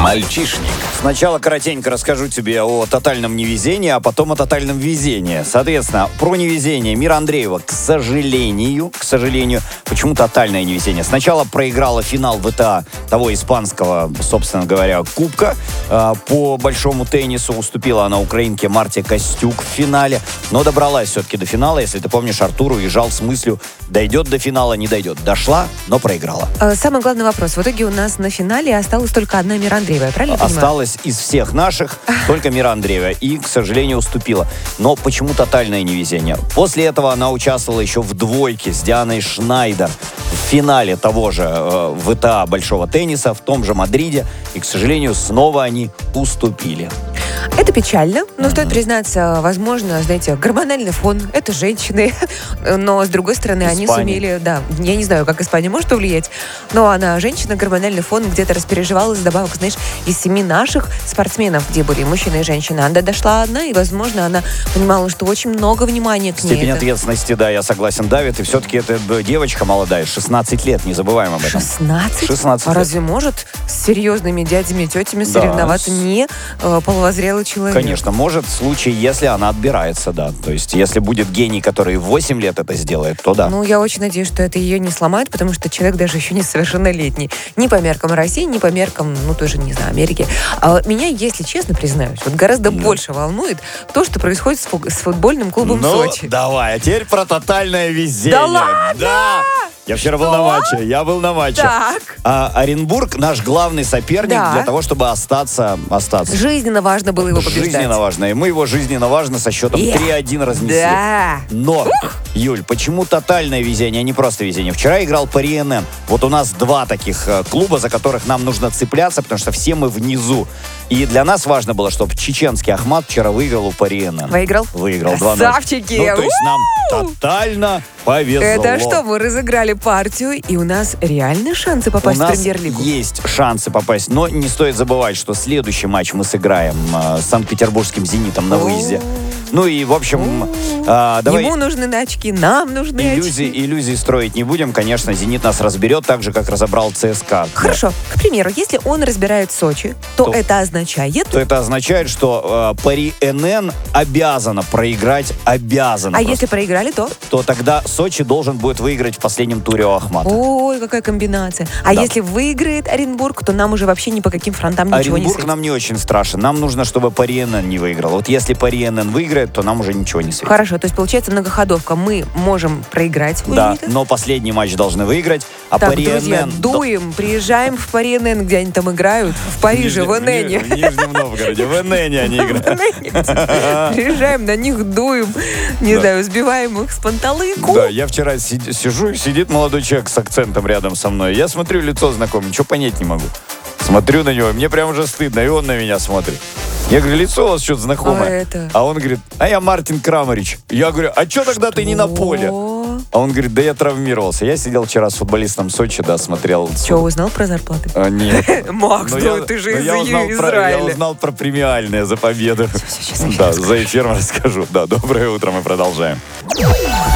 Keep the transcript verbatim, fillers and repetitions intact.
Мальчишник. Сначала коротенько расскажу тебе о тотальном невезении, а потом о тотальном везении. Соответственно, про невезение Мира Андреева, к сожалению, к сожалению, почему тотальное невезение? Сначала проиграла финал ВТА того испанского, собственно говоря, кубка э, по большому теннису. Уступила она украинке Марте Костюк в финале, но добралась все-таки до финала. Если ты помнишь, Артур уезжал с мыслью, дойдет до финала, не дойдет. Дошла, но проиграла. Самый главный вопрос. В итоге у нас на финале осталась только одна Мира Андреева, я правильно понимаю? Осталось из всех наших только Мира Андреева. И, к сожалению, уступила. Но почему тотальное невезение? После этого она участвовала еще в двойке с Дианой Шнайдер в финале того же э, ВТА большого тенниса в том же Мадриде. И, к сожалению, снова они уступили. Это печально, но mm-hmm. стоит признаться, возможно, знаете, гормональный фон, это женщины, но, с другой стороны, Испания. Они сумели, да, я не знаю, как Испания может повлиять, но она, женщина, гормональный фон где-то распереживалась, добавок, знаешь, из семи наших спортсменов, где были мужчины и женщины, она дошла одна, и, возможно, она понимала, что очень много внимания к ней. Степень это... ответственности, да, я согласен, давит, и все-таки это девочка молодая, шестнадцать лет, не забываем об этом. шестнадцать? шестнадцать а лет. Разве может с серьезными дядями, тетями да. соревноваться не э, половозрелый человек? Конечно, может в случае, если она отбирается, да. То есть, если будет гений, который в восемь лет это сделает, то да. Ну, я очень надеюсь, что это ее не сломает, потому что человек даже еще не совершеннолетний. Ни по меркам России, ни по меркам, ну, тоже, не знаю, Америки. А меня, если честно признаюсь, вот гораздо ну. больше волнует то, что происходит с, фу- с футбольным клубом ну, Сочи. Давай, а теперь про тотальное везение. Да ладно? Да! Я вчера был на матче, я был на матче. Так. А Оренбург наш главный соперник да. для того, чтобы остаться, остаться. Жизненно важно было его побеждать. Жизненно важно. И мы его жизненно важно со счетом yeah. три один разнесли. Да. Но, Юль, почему тотальное везение, а не просто везение? Вчера играл Пари эн эн. Вот у нас два таких э, клуба, за которых нам нужно цепляться, потому что все мы внизу. И для нас важно было, чтобы чеченский Ахмат вчера выиграл у Пари эн эн. Выиграл? Выиграл два ноль. Красавчики! Ну, то есть нам тотально повезло. Это что, мы разыграли партию, и у нас реальные шансы попасть в Премьер-лигу? У нас есть шансы попасть, но не стоит забывать, что следующий матч мы сыграем э, с Санкт-Петербургским «Зенитом» на выезде. Ну и, в общем, э, давай... Ему нужны очки, нам нужны иллюзии, очки. Иллюзии строить не будем. Конечно, «Зенит» нас разберет так же, как разобрал ЦСКА. Хорошо. Да. К примеру, если он разбирает Сочи, то, то это означает... То это означает, что э, Пари эн эн обязана проиграть, обязана. А просто. если проиграли, то? То тогда Сочи должен будет выиграть в последнем туре у Ахмата. Ой, какая комбинация. А да. если выиграет Оренбург, то нам уже вообще ни по каким фронтам ничего Оренбург не светит. нам не очень страшен. Нам нужно, чтобы Пари эн эн не выиграл. Вот если Пари эн эн выиграет, то нам уже ничего не светит. Хорошо, то есть получается многоходовка. Мы можем проиграть у Да, «Зенита». но последний матч должны выиграть. А так, Пари друзья, эн эн... дуем, приезжаем в Пари эн эн, где они там играют. В Париже, в эн эн. В Нижнем Новгороде. В эн эн они играют. Приезжаем, на них дуем, не знаю, сбиваем их с панталыку. Да, я вчера сижу, сидит молодой человек с акцентом рядом со мной. Я смотрю, лицо знакомое, ничего понять не могу. Смотрю на него, мне прям уже стыдно, и он на меня смотрит. Я говорю, лицо у вас что-то знакомое. А, это... а он говорит, а я Мартин Крамарич. Я говорю, а что тогда ты не на поле? А он говорит, да я травмировался. Я сидел вчера с футболистом Сочи, да, смотрел. Что, узнал про зарплаты? А, нет. Макс, ну ты же из Израиля. Я узнал про премиальные за победу. Да, за эфиром расскажу. Да, доброе утро, мы продолжаем.